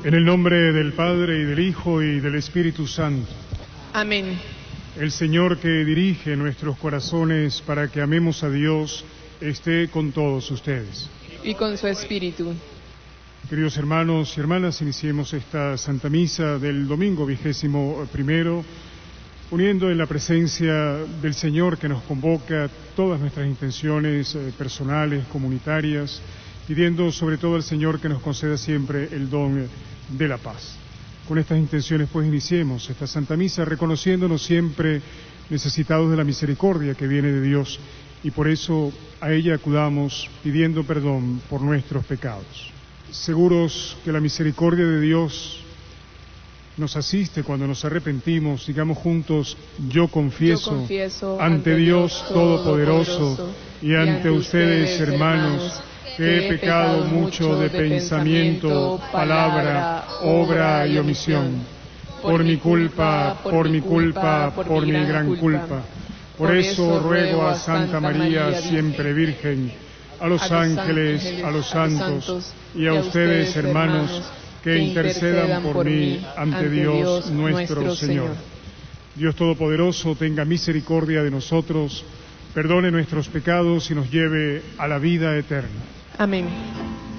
En el nombre del Padre, y del Hijo, y del Espíritu Santo. Amén. El Señor que dirige nuestros corazones para que amemos a Dios, esté con todos ustedes. Y con su espíritu. Queridos hermanos y hermanas, iniciemos esta Santa Misa del domingo 21º, uniendo en la presencia del Señor que nos convoca todas nuestras intenciones personales, comunitarias, pidiendo sobre todo al Señor que nos conceda siempre el don de la paz. Con estas intenciones pues iniciemos esta Santa Misa reconociéndonos siempre necesitados de la misericordia que viene de Dios y por eso a ella acudamos pidiendo perdón por nuestros pecados. Seguros que la misericordia de Dios nos asiste cuando nos arrepentimos, digamos juntos, yo confieso ante Dios Todopoderoso y ante ustedes, hermanos, que he pecado mucho de pensamiento, palabra, obra y omisión, por mi culpa, por mi gran culpa. Por eso ruego a Santa María, siempre Virgen, a los ángeles, a los santos y a ustedes, hermanos, que intercedan por mí ante Dios nuestro Señor. Dios Todopoderoso tenga misericordia de nosotros, perdone nuestros pecados y nos lleve a la vida eterna. Amén.